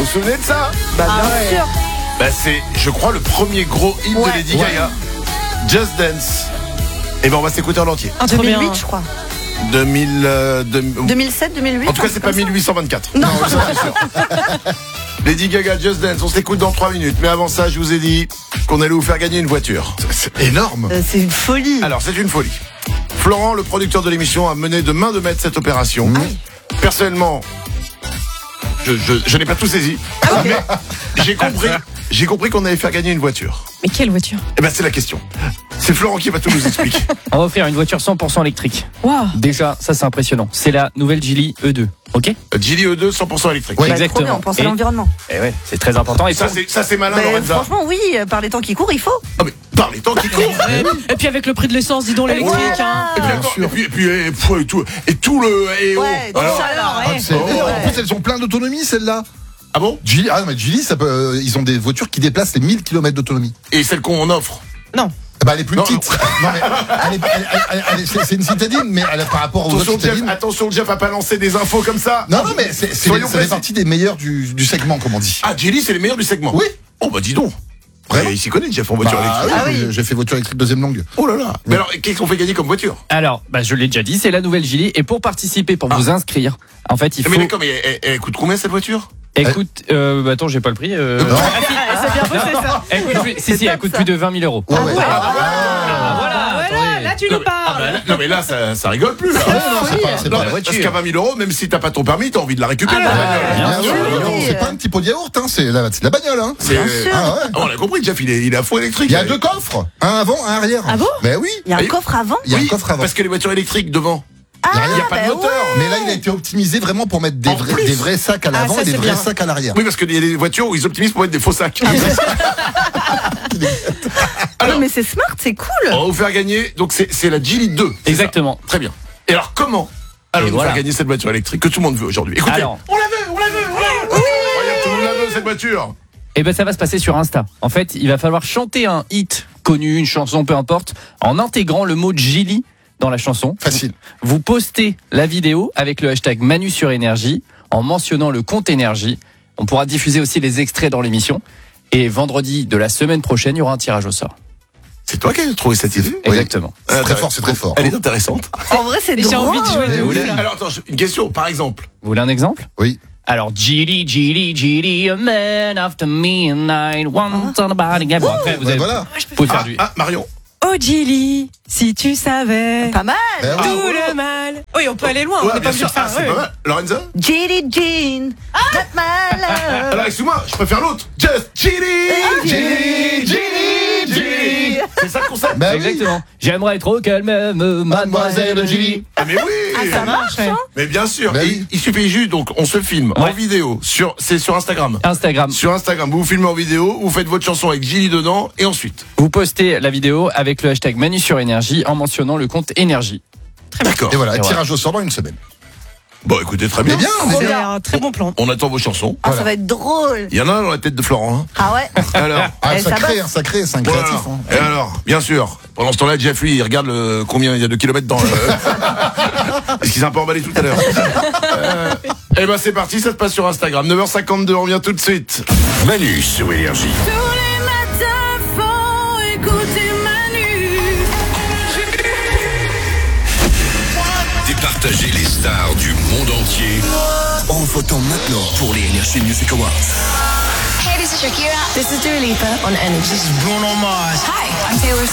souvenez de ça? Bien sûr. C'est, je crois, le premier gros hit de Lady Gaga. Just Dance. Et on va s'écouter en entier. En 2008, je crois. 2007, 2008. En tout cas, c'est pas 1824. Non, ça, c'est sûr. Lady Gaga, Just Dance, on s'écoute dans 3 minutes. Mais avant ça, je vous ai dit qu'on allait vous faire gagner une voiture. C'est énorme. C'est une folie. Alors, c'est une folie. Florent, le producteur de l'émission, a mené de main de maître cette opération. Personnellement, je n'ai pas tout saisi. Mais j'ai compris qu'on allait faire gagner une voiture. Mais quelle voiture? C'est la question. C'est Florent qui va tout nous expliquer. On va offrir une voiture 100% électrique. Waouh. Déjà, ça c'est impressionnant. C'est la nouvelle Geely E2. Ok? Geely E2 100% électrique. Ouais, Trop bien, exactement. on pense à l'environnement. Et ouais, c'est très important. Et Ça c'est malin, Lorenza. Franchement, oui, par les temps qui courent, il faut. Ah mais par les temps qui courent. Et puis avec le prix de l'essence, dis donc l'électrique. Et tout le Ouais, Alors, chaleur, ouais. En plus, elles ont plein d'autonomie, celles-là. ah bon? Geely, ça peut, ils ont des voitures qui déplacent les 1000 km d'autonomie. Et celle qu'on offre? Non. Elle est plus petite. Non, mais c'est une citadine, mais par rapport aux autres citadines. Attention, Jeff a pas lancé des infos comme ça. Non, mais ça fait partie des meilleurs du segment, comme on dit. Ah, Geely, c'est les meilleurs du segment. Oui. Oh dis donc. Il s'y connaît, Jeff, en voiture électrique. Oui. J'ai fait voiture électrique deuxième longue. Oh là là. Mais alors, qu'est-ce qu'on fait gagner comme voiture? Alors, je l'ai déjà dit, c'est la nouvelle Geely. Et pour participer, pour vous inscrire, en fait, il faut. Mais d'accord, mais elle coûte combien cette voiture? Écoute, attends, j'ai pas le prix. C'est bien bossé, ça. Elle coûte plus de 20 000 euros. Ouais. Voilà, là tu nous parles. Non mais là, ça rigole plus. Là. C'est pas la Parce voiture. qu'à 20 000 euros, même si t'as pas ton permis, t'as envie de la récupérer. la bagnole. Bien sûr. oui. C'est pas un petit pot de yaourt, c'est de la bagnole. Bien sûr. On a compris, Jeff, il est à fond électrique. Il y a 2 coffres, un avant, un arrière. Ah bon? Mais oui. Il y a un coffre avant. Il y a un coffre avant. Parce que les voitures électriques devant, Ah, il n'y a pas de moteur. Mais là, il a été optimisé vraiment pour mettre En plus. des vrais sacs à l'avant ça, et des c'est vrais bien. sacs à l'arrière. Oui, parce qu'il y a des voitures où ils optimisent pour mettre des faux sacs. Non, mais c'est smart, c'est cool. On va vous faire gagner, donc c'est la Geely 2. c'est Exactement. ça. Très bien. Et alors, comment allons-nous voilà. faire gagner cette voiture électrique que tout le monde veut aujourd'hui? Écoutez, Alors. on la veut. Regarde, tout le monde la veut, cette voiture. Ça va se passer sur Insta. En fait, il va falloir chanter un hit connu, une chanson, peu importe, en intégrant le mot Geely dans la chanson. Facile. Vous postez la vidéo avec le hashtag Manu sur Énergie en mentionnant le compte Énergie. On pourra diffuser aussi les extraits dans l'émission. Et vendredi de la semaine prochaine, il y aura un tirage au sort. C'est toi qui as trouvé cette idée? Exactement. C'est très fort, c'est très fort. Elle est intéressante. En vrai, c'est Et j'ai drôle. envie de jouer de ouf, là. Alors, attends, une question, par exemple. Vous voulez un exemple? Oui. Alors, Geely, a man after midnight, once on a body. Bon, après, vous Voilà. pouvez faire du... Marion. Oh Geely, si tu savais Pas mal. Ben oui. tout le mal. Oui, on peut aller loin, on Ouais, n'est pas bien obligé de sûr. faire. C'est pas mal. Lorenza? Jelly Jean, not my love. Alors, excuse-moi, je préfère l'autre. Just Geely. C'est ça le concept? Ben oui. Exactement. J'aimerais trop qu'elle m'aime, mademoiselle Geely. Ah, mais oui. Ça marche, hein. Mais bien sûr, Ben oui. il suffit juste, donc on se filme en Ouais. vidéo, c'est sur Instagram. Instagram. Sur Instagram, vous vous filmez en vidéo, vous faites votre chanson avec Geely dedans, et ensuite. Vous postez la vidéo avec le hashtag Manu sur Énergie en mentionnant le compte Énergie. D'accord. Et voilà, Et tirage au sort dans une semaine. Bon, écoutez, très bien. Mais bien, on est C'est bien. un très bon plan. On attend vos chansons. Ah, ça va être drôle. Il y en a un dans la tête de Florent. Hein. Ah ouais. Alors. Ah, Et ça ça crée, bosse. c'est un Voilà. créatif. Et alors, bien sûr, pendant ce temps-là, Jeff, lui, il regarde combien il y a de kilomètres dans le... Parce qu'ils ont un peu emballé tout à l'heure. Eh ben c'est parti, ça se passe sur Instagram. 9h52, on revient tout de suite. Manu sur Énergie. Tous les matins, faut écouter Manu. Départagez les stars du monde entier en votant maintenant pour les Energy Music Awards. Hey, this is Shakira. This is Dua Lipa on Energy. Bruno Mars. Hi, I'm Taylor